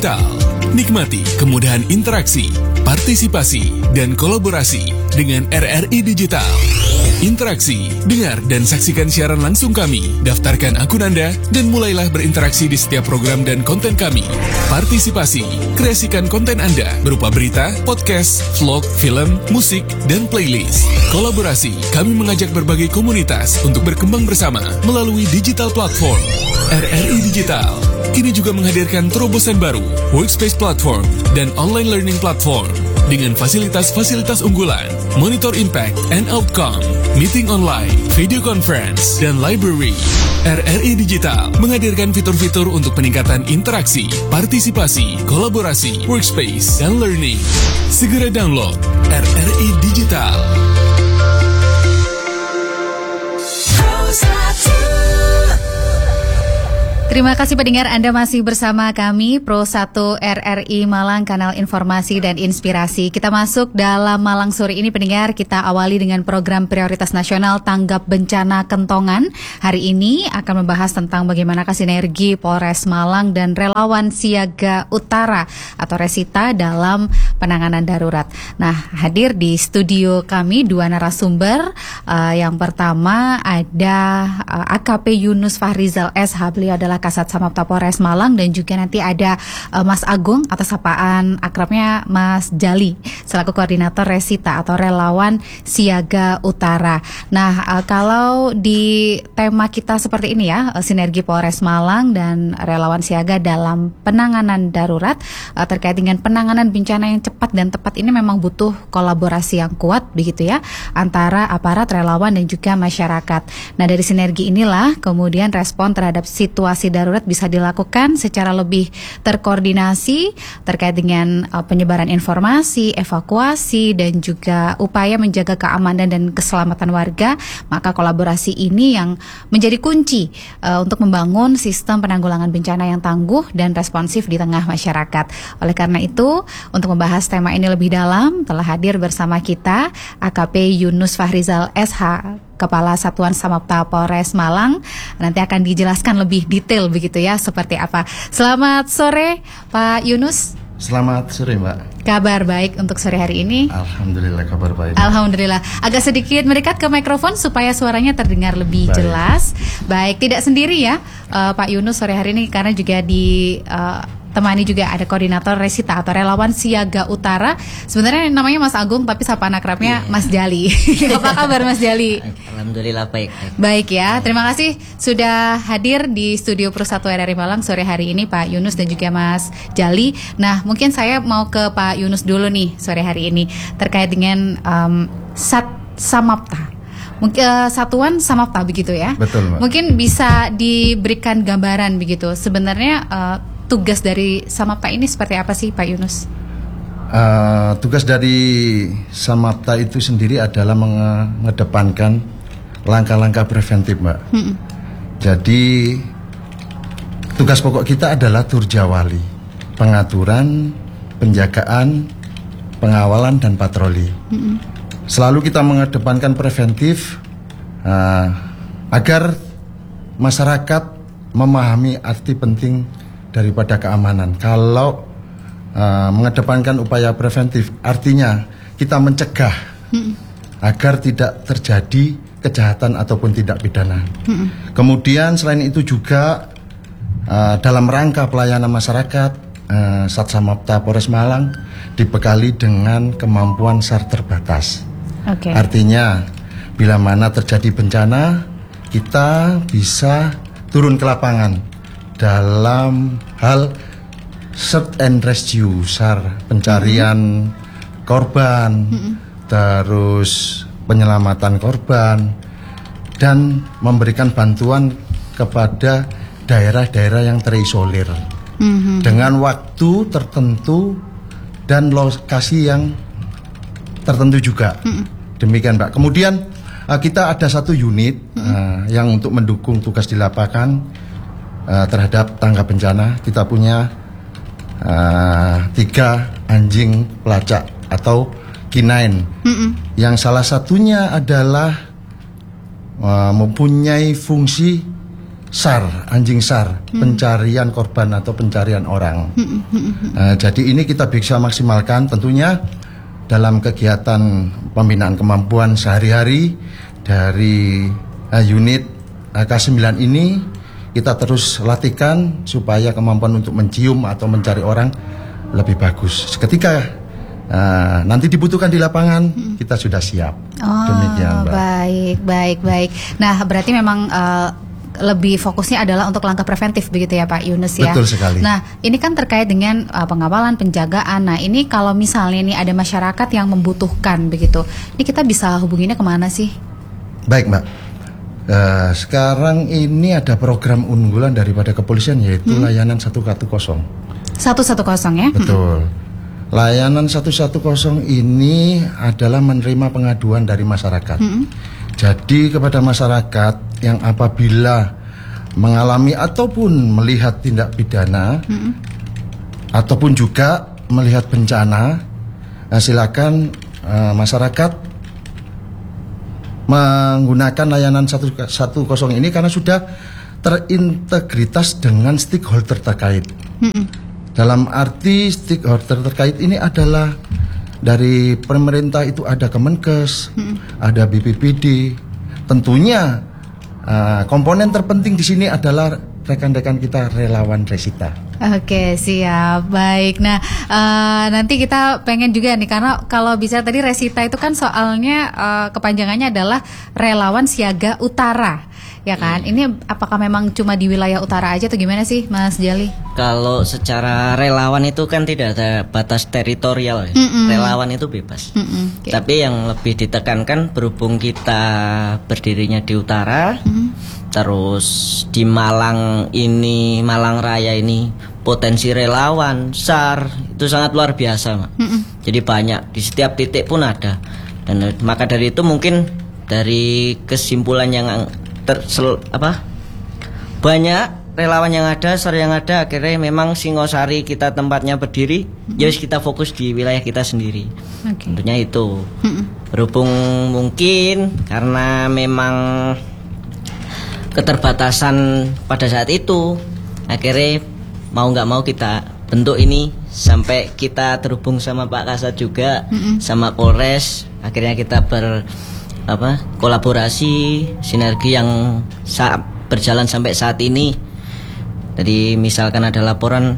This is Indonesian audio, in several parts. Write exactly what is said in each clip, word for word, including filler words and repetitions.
Digital. Nikmati kemudahan interaksi, partisipasi, dan kolaborasi dengan R R I Digital. Interaksi, dengar dan saksikan siaran langsung kami, daftarkan akun Anda, dan mulailah berinteraksi di setiap program dan konten kami. Partisipasi, kreasikan konten Anda berupa berita, podcast, vlog, film, musik, dan playlist. Kolaborasi, kami mengajak berbagai komunitas untuk berkembang bersama melalui digital platform. R R I Digital kini juga menghadirkan terobosan baru, workspace platform, dan online learning platform dengan fasilitas-fasilitas unggulan, monitor impact and outcome, meeting online, video conference, dan library. R R I Digital menghadirkan fitur-fitur untuk peningkatan interaksi, partisipasi, kolaborasi, workspace, dan learning. Segera download R R I Digital. Terima kasih pendengar, Anda masih bersama kami Pro satu R R I Malang, kanal informasi dan inspirasi. Kita masuk dalam Malang sore ini pendengar, kita awali dengan program prioritas nasional tanggap bencana Kentongan. Hari ini akan membahas tentang bagaimana sinergi Polres Malang dan relawan Siaga Utara atau Resita dalam penanganan darurat. Nah, hadir di studio kami dua narasumber. Uh, yang pertama ada uh, A K P Yunus Fahrizal S H, beliau adalah Kasat Samapta Polres Malang, dan juga nanti ada uh, Mas Agung atau sapaan akrabnya Mas Jali selaku koordinator Resita atau relawan Siaga Utara. Nah, uh, kalau di tema kita seperti ini ya, uh, sinergi Polres Malang dan relawan Siaga dalam penanganan darurat uh, terkait dengan penanganan bencana yang cepat dan tepat, ini memang butuh kolaborasi yang kuat begitu ya antara aparat, relawan, dan juga masyarakat. Nah, dari sinergi inilah kemudian respon terhadap situasi darurat bisa dilakukan secara lebih terkoordinasi terkait dengan uh, penyebaran informasi, evakuasi, dan juga upaya menjaga keamanan dan keselamatan warga. Maka kolaborasi ini yang menjadi kunci uh, untuk membangun sistem penanggulangan bencana yang tangguh dan responsif di tengah masyarakat. Oleh karena itu, untuk membahas tema ini lebih dalam, telah hadir bersama kita A K P Yunus Fahrizal S H, Kepala Satuan Samapta Polres Malang. Nanti akan dijelaskan lebih detail begitu ya, seperti apa. Selamat sore Pak Yunus. Selamat sore Mbak. Kabar baik untuk sore hari ini? Alhamdulillah kabar baik. Alhamdulillah. Agak sedikit mendekat ke mikrofon supaya suaranya terdengar lebih baik. Jelas. Baik, tidak sendiri ya uh, Pak Yunus sore hari ini, karena juga di uh, temani juga ada koordinator Resita atau relawan Siaga Utara. Sebenarnya namanya Mas Agung, tapi sapaan akrabnya yeah. Mas Jali. Apa kabar Mas Jali? Alhamdulillah baik. Baik ya, terima kasih sudah hadir di studio Pro satu R R I Malang sore hari ini Pak Yunus dan juga Mas Jali. Nah, mungkin saya mau ke Pak Yunus dulu nih sore hari ini terkait dengan um, Sat Samapta. Mungkin uh, Satuan Samapta begitu ya. Betul, Mbak. Mungkin bisa diberikan gambaran begitu. Sebenarnya uh, tugas dari Samapta ini seperti apa sih Pak Yunus? Uh, tugas dari Samapta itu sendiri adalah mengedepankan langkah-langkah preventif, Mbak. Hmm. Jadi tugas pokok kita adalah turjawali, pengaturan, penjagaan, pengawalan, dan patroli. Hmm. Selalu kita mengedepankan preventif uh, agar masyarakat memahami arti penting daripada keamanan. Kalau uh, mengedepankan upaya preventif, artinya kita mencegah hmm. agar tidak terjadi kejahatan ataupun tindak pidana. Hmm. Kemudian selain itu juga uh, dalam rangka pelayanan masyarakat, uh, Sat Samapta Polres Malang dibekali dengan kemampuan S A R terbatas. Okay. Artinya bila mana terjadi bencana, kita bisa turun ke lapangan dalam hal search and rescue, S A R, pencarian mm-hmm. korban, mm-hmm. terus penyelamatan korban, dan memberikan bantuan kepada daerah-daerah yang terisolir mm-hmm. dengan waktu tertentu dan lokasi yang tertentu juga. Mm-hmm. Demikian, Mbak. Kemudian uh, kita ada satu unit mm-hmm. uh, yang untuk mendukung tugas di lapangan uh, terhadap tanggap bencana. Kita punya uh, tiga anjing pelacak atau kinain, mm-mm. yang salah satunya adalah uh, mempunyai fungsi SAR, anjing SAR, hmm. pencarian korban atau pencarian orang. Hmm. Uh, jadi ini kita bisa maksimalkan tentunya dalam kegiatan pembinaan kemampuan sehari-hari dari uh, unit uh, K sembilan ini. Kita terus latihkan supaya kemampuan untuk mencium atau mencari orang lebih bagus. Ketika Uh, nanti dibutuhkan di lapangan, hmm. kita sudah siap. Oh, demikian, Mbak. Baik, baik, baik. Nah, berarti memang uh, lebih fokusnya adalah untuk langkah preventif begitu ya Pak Yunus ya. Betul sekali. Nah, ini kan terkait dengan uh, pengawalan, penjagaan. Nah, ini kalau misalnya ini ada masyarakat yang membutuhkan begitu, ini kita bisa hubunginya kemana sih? Baik, Mbak. Uh, sekarang ini ada program unggulan daripada kepolisian yaitu hmm. layanan satu satu nol. satu satu nol ya? Betul. Hmm. Layanan satu satu nol ini adalah menerima pengaduan dari masyarakat. Mm-hmm. Jadi kepada masyarakat yang apabila mengalami ataupun melihat tindak pidana, mm-hmm. ataupun juga melihat bencana, silakan uh, masyarakat menggunakan layanan satu satu nol ini karena sudah terintegritas dengan stakeholder terkait. Mm-hmm. Dalam arti stakeholder terkait ini adalah dari pemerintah itu ada Kemenkes, hmm. ada B P B D. Tentunya uh, komponen terpenting di sini adalah rekan-rekan kita relawan Resita. Oke, siap, baik. Nah, uh, nanti kita pengen juga nih karena kalau bisa tadi Resita itu kan soalnya uh, kepanjangannya adalah Relawan Siaga Utara. Ya kan, ini apakah memang cuma di wilayah utara aja atau gimana sih Mas Jali? Kalau secara relawan itu kan tidak ada batas teritorial ya. Mm-mm. Relawan itu bebas. Okay. Tapi yang lebih ditekankan berhubung kita berdirinya di utara, mm. terus di Malang ini, Malang Raya ini potensi relawan SAR itu sangat luar biasa, Mak. Jadi banyak di setiap titik pun ada. Dan maka dari itu mungkin dari kesimpulan yang Tersel, apa banyak relawan yang ada, SAR yang ada, akhirnya memang Singosari kita tempatnya berdiri, mm-hmm. ya kita fokus di wilayah kita sendiri. Okay. Tentunya itu mm-hmm. berhubung mungkin karena memang keterbatasan pada saat itu, akhirnya mau nggak mau kita bentuk ini sampai kita terhubung sama Pak Kasat juga, mm-hmm. sama Polres, akhirnya kita ber apa kolaborasi sinergi yang saat berjalan sampai saat ini. Jadi misalkan ada laporan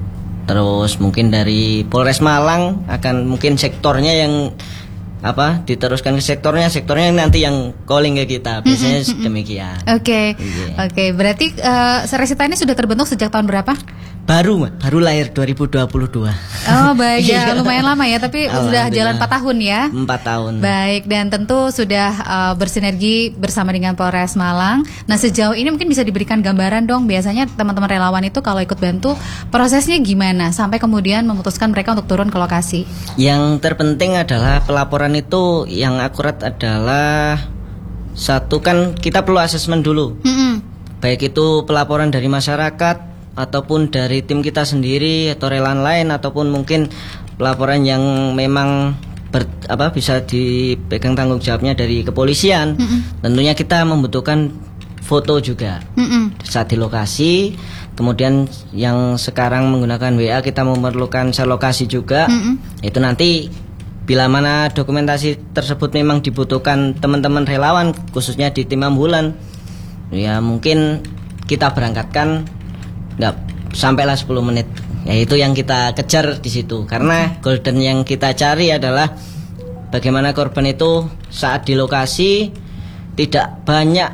terus mungkin dari Polres Malang akan mungkin sektornya yang apa diteruskan ke sektornya sektornya nanti yang calling ke kita biasanya mm-hmm. demikian. Oke, okay. Oke, okay. Berarti uh, Resita ini sudah terbentuk sejak tahun berapa? Baru, baru lahir dua ribu dua puluh dua. Oh baik ya, lumayan lama ya, tapi sudah jalan empat tahun ya. empat tahun. Baik, dan tentu sudah uh, bersinergi bersama dengan Polres Malang. Nah sejauh ini mungkin bisa diberikan gambaran dong, biasanya teman-teman relawan itu kalau ikut bantu prosesnya gimana sampai kemudian memutuskan mereka untuk turun ke lokasi? Yang terpenting adalah pelaporan itu yang akurat adalah satu kan kita perlu asesmen dulu. Mm-hmm. Baik itu pelaporan dari masyarakat ataupun dari tim kita sendiri atau relawan lain ataupun mungkin pelaporan yang memang ber, apa bisa dipegang tanggung jawabnya dari kepolisian. Mm-mm. Tentunya kita membutuhkan foto juga. Mm-mm. Saat di lokasi. Kemudian yang sekarang menggunakan W A kita memerlukan share lokasi juga. Mm-mm. Itu nanti bila mana dokumentasi tersebut memang dibutuhkan teman-teman relawan khususnya di tim ambulan, ya mungkin kita berangkatkan nggak sampailah sepuluh menit. Ya itu yang kita kejar di situ. Karena golden yang kita cari adalah bagaimana korban itu saat di lokasi tidak banyak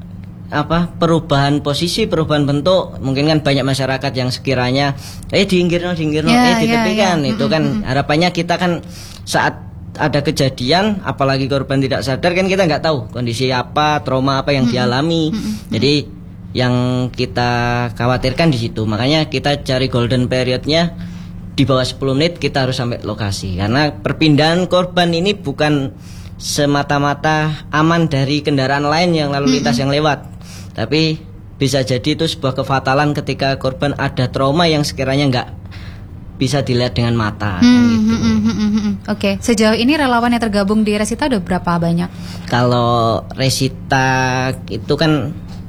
apa perubahan posisi, perubahan bentuk. Mungkin kan banyak masyarakat yang sekiranya eh diinggirno, diinggirno, yeah, eh ditepikan. Yeah, yeah. Itu kan harapannya kita kan saat ada kejadian, apalagi korban tidak sadar kan kita nggak tahu kondisi apa, trauma apa yang dialami. Jadi yang kita khawatirkan di situ. Makanya kita cari golden periodnya di bawah sepuluh menit kita harus sampai lokasi. Karena perpindahan korban ini bukan semata-mata aman dari kendaraan lain yang lalu lintas yang lewat. Tapi bisa jadi itu sebuah kefatalan ketika korban ada trauma yang sekiranya nggak bisa dilihat dengan mata. Hmm, gitu. hmm, hmm, hmm, hmm. Oke, okay. Sejauh ini relawan yang tergabung di Resita udah berapa banyak? Kalau Resita itu kan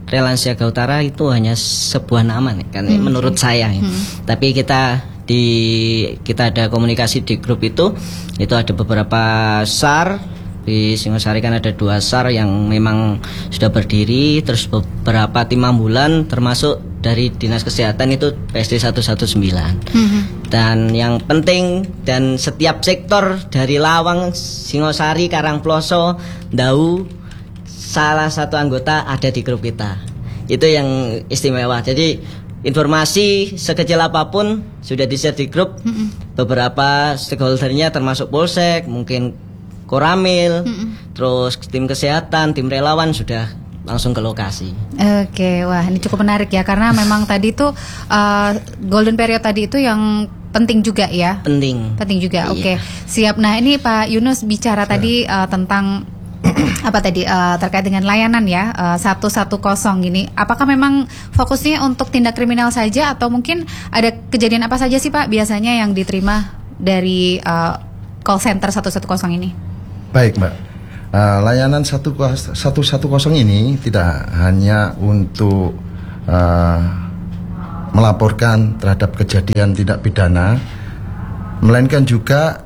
Relawan Siaga Utara itu hanya sebuah nama nih, kan hmm. menurut saya. Ya. Hmm. Tapi kita di kita ada komunikasi di grup itu, itu ada beberapa S A R. Di Singosari kan ada dua S A R yang memang sudah berdiri, terus beberapa tim ambulan termasuk dari Dinas Kesehatan itu P S D seratus sembilan belas. Mm-hmm. Dan yang penting, dan setiap sektor dari Lawang, Singosari, Karangploso, Ndau, salah satu anggota ada di grup kita. Itu yang istimewa. Jadi informasi sekecil apapun sudah di-share di grup. Mm-hmm. Beberapa stakeholdernya termasuk Polsek, mungkin Koramil, mm-mm. terus tim kesehatan, tim relawan sudah langsung ke lokasi. Oke, wah ini cukup menarik ya, karena memang tadi itu uh, golden period tadi itu yang penting juga ya. Penting. Penting juga. Iya. Oke, siap. Nah ini Pak Yunus bicara ya. tadi uh, tentang apa tadi uh, terkait dengan layanan ya uh, seratus sepuluh ini. Apakah memang fokusnya untuk tindak kriminal saja atau mungkin ada kejadian apa saja sih Pak biasanya yang diterima dari uh, call center seratus sepuluh ini? Baik Mbak, uh, layanan seratus sepuluh ini tidak hanya untuk uh, melaporkan terhadap kejadian tindak pidana, melainkan juga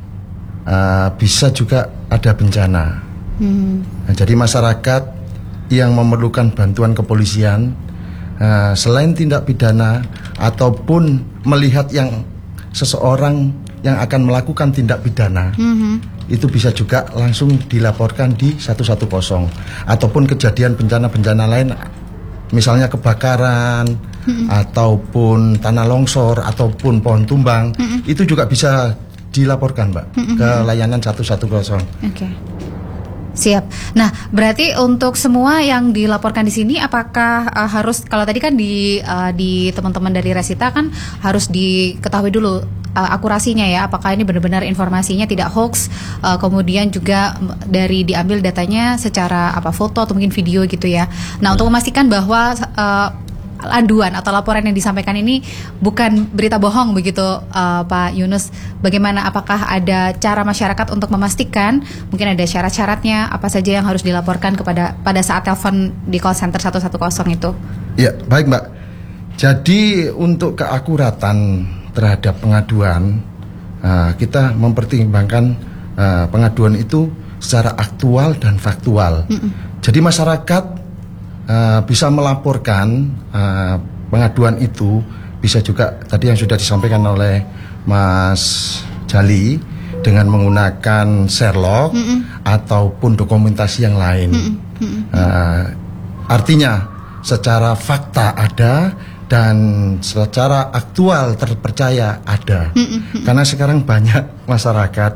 uh, bisa juga ada bencana. Hmm. Nah, jadi masyarakat yang memerlukan bantuan kepolisian uh, selain tindak pidana ataupun melihat yang seseorang yang akan melakukan tindak pidana, mm-hmm. itu bisa juga langsung dilaporkan di seratus sepuluh. Ataupun kejadian bencana-bencana lain, misalnya kebakaran, mm-hmm. ataupun tanah longsor, ataupun pohon tumbang, mm-hmm. itu juga bisa dilaporkan Mbak, mm-hmm. ke layanan seratus sepuluh. Oke. Okay. Siap. Nah, berarti untuk semua yang dilaporkan di sini, apakah uh, harus, kalau tadi kan di uh, di teman-teman dari Resita kan harus diketahui dulu uh, akurasinya ya, apakah ini benar-benar informasinya tidak hoax, uh, kemudian juga dari diambil datanya secara apa foto atau mungkin video gitu ya. Nah, untuk memastikan bahwa uh, aduan atau laporan yang disampaikan ini bukan berita bohong begitu uh, Pak Yunus, bagaimana, apakah ada cara masyarakat untuk memastikan, mungkin ada syarat-syaratnya apa saja yang harus dilaporkan kepada pada saat telepon di call center seratus sepuluh itu? Ya, baik Mbak. Jadi untuk keakuratan terhadap pengaduan, uh, kita mempertimbangkan uh, pengaduan itu secara aktual dan faktual. Mm-mm. Jadi masyarakat Uh, bisa melaporkan uh, pengaduan itu, bisa juga tadi yang sudah disampaikan oleh Mas Jali dengan menggunakan Sherlock mm-mm. ataupun dokumentasi yang lain. Mm-mm. Uh, artinya secara fakta ada dan secara aktual terpercaya ada. Mm-mm. Karena sekarang banyak masyarakat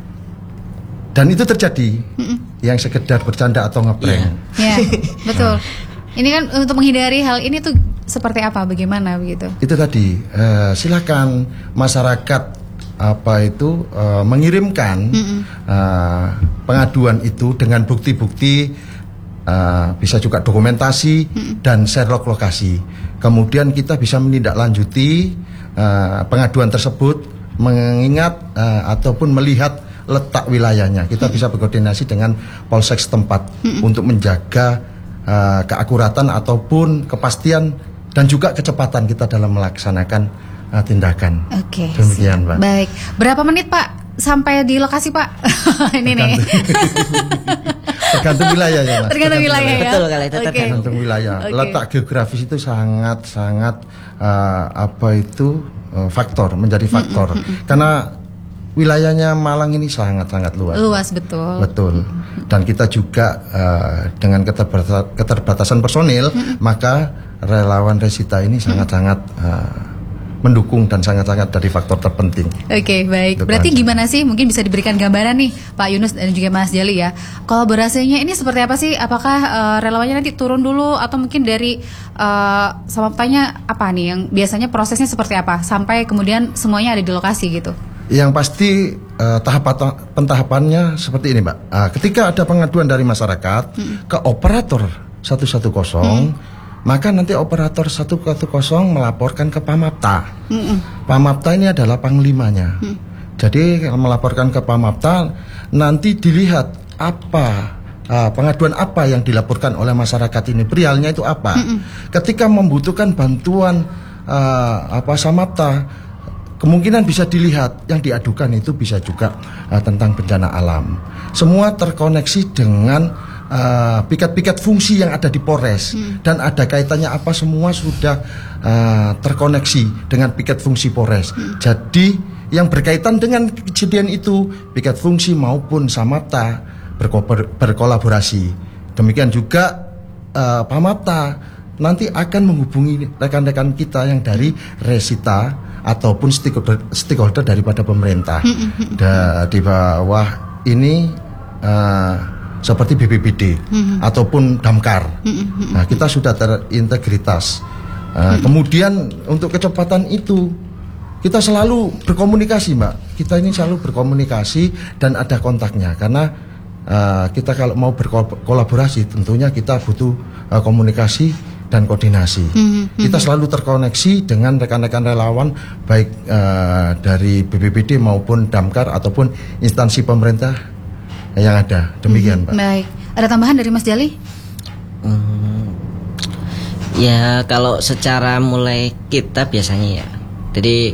dan itu terjadi mm-mm. yang sekedar bercanda atau ngeprank. Ya, yeah. betul. Ini kan untuk menghindari hal ini tuh seperti apa, bagaimana begitu? Itu tadi, uh, silakan masyarakat apa itu uh, mengirimkan uh, pengaduan itu dengan bukti-bukti, uh, bisa juga dokumentasi Mm-mm. dan Sherlock lokasi. Kemudian kita bisa menindaklanjuti uh, pengaduan tersebut, mengingat uh, ataupun melihat letak wilayahnya. Kita hmm. bisa berkoordinasi dengan polsek setempat hmm. untuk menjaga uh, keakuratan ataupun kepastian dan juga kecepatan kita dalam melaksanakan uh, tindakan. Oke. Okay, demikian, Pak. Baik. Berapa menit Pak sampai di lokasi Pak? Ini nih. Tergantung wilayah ya Mas. Tergantung wilayah ya. Betul kali itu okay. Tergantung wilayah. Okay. Letak geografis itu sangat-sangat uh, apa itu uh, faktor menjadi faktor. Karena wilayahnya Malang ini sangat-sangat luas. Luas betul. Betul. Dan kita juga uh, dengan keterbatasan, keterbatasan personil, hmm. maka relawan Resita ini sangat-sangat uh, mendukung dan sangat-sangat dari faktor terpenting. Oke, okay, baik. Berarti gimana sih? Mungkin bisa diberikan gambaran nih Pak Yunus dan juga Mas Jali ya. Kolaborasinya ini seperti apa sih? Apakah uh, relawannya nanti turun dulu atau mungkin dari uh, sama tanya apa nih yang biasanya prosesnya seperti apa sampai kemudian semuanya ada di lokasi gitu? Yang pasti uh, tahap pentahapannya seperti ini, Mbak. Uh, ketika ada pengaduan dari masyarakat hmm. ke operator seratus sepuluh, hmm. maka nanti operator seratus sepuluh melaporkan ke Pamapta. Hmm. Pamapta ini adalah panglimanya. Hmm. Jadi melaporkan ke Pamapta, nanti dilihat apa uh, pengaduan apa yang dilaporkan oleh masyarakat ini, perihalnya itu apa. Mm-mm. Ketika membutuhkan bantuan uh, apa Samapta, kemungkinan bisa dilihat yang diadukan itu bisa juga uh, tentang bencana alam. Semua terkoneksi dengan uh, piket-piket fungsi yang ada di Polres, mm. dan ada kaitannya apa, semua sudah uh, terkoneksi dengan piket fungsi Polres. Mm. Jadi yang berkaitan dengan kejadian itu, piket fungsi maupun Samapta berko- berkolaborasi. Demikian juga uh, Pamapta nanti akan menghubungi rekan-rekan kita yang dari Resita ataupun stakeholder, stakeholder daripada pemerintah. Da, di bawah ini uh, seperti B P B D ataupun Damkar. Nah, kita sudah terintegritas. Uh, kemudian untuk kecepatan itu kita selalu berkomunikasi, Mbak. Kita ini selalu berkomunikasi dan ada kontaknya, karena uh, kita kalau mau berkolaborasi tentunya kita butuh uh, komunikasi dan koordinasi. Mm-hmm. Kita selalu terkoneksi dengan rekan-rekan relawan baik uh, dari B P B D maupun Damkar ataupun instansi pemerintah yang ada. Demikian, mm-hmm. Mbak. Baik. Ada tambahan dari Mas Jali? Hmm, ya kalau secara mulai kita biasanya ya. Jadi